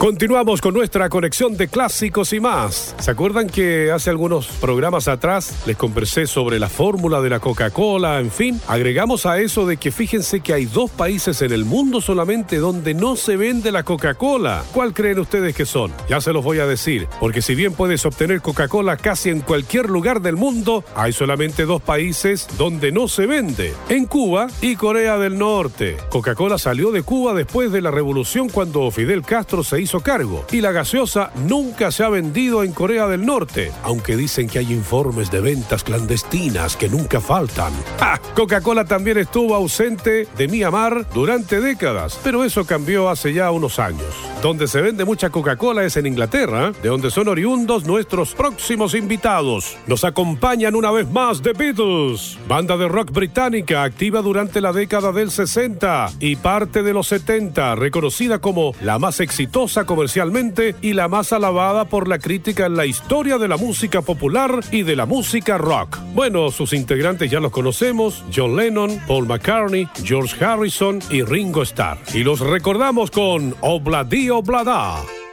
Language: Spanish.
Continuamos con nuestra conexión de clásicos y más. ¿Se acuerdan que hace algunos programas atrás les conversé sobre la fórmula de la Coca-Cola? En fin, agregamos a eso de que fíjense que hay 2 países en el mundo solamente donde no se vende la Coca-Cola. ¿Cuál creen ustedes que son? Ya se los voy a decir, porque si bien puedes obtener Coca-Cola casi en cualquier lugar del mundo, hay solamente 2 países donde no se vende: en Cuba y Corea del Norte. Coca-Cola salió de Cuba después de la revolución, cuando Fidel Castro se hizo cargo, y la gaseosa nunca se ha vendido en Corea del Norte, aunque dicen que hay informes de ventas clandestinas que nunca faltan. ¡Ja! Coca-Cola también estuvo ausente de Myanmar durante décadas, pero eso cambió hace ya unos años. Donde se vende mucha Coca-Cola es en Inglaterra, de donde son oriundos nuestros próximos invitados. Nos acompañan una vez más The Beatles, banda de rock británica activa durante la década del 60 y parte de los 70, reconocida como la más exitosa comercialmente y la más alabada por la crítica en la historia de la música popular y de la música rock. Bueno, sus integrantes ya los conocemos: John Lennon, Paul McCartney, George Harrison y Ringo Starr. Y los recordamos con Obladi Oblada.